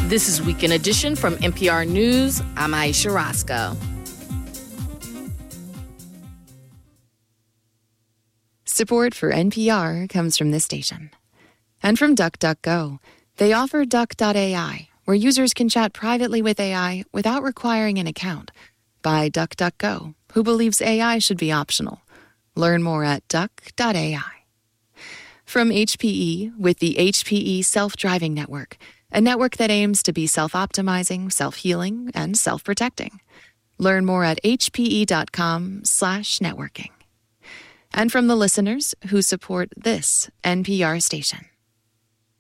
This is Weekend Edition from NPR News. I'm Aisha Roscoe. Support for NPR comes from this station. And from DuckDuckGo. They offer Duck.ai, where users can chat privately with AI without requiring an account. By DuckDuckGo, who believes AI should be optional. Learn more at Duck.ai. From HPE, with the HPE Self-Driving Network, a network that aims to be self-optimizing, self-healing, and self-protecting. Learn more at hpe.com/networking. And from the listeners who support this NPR station.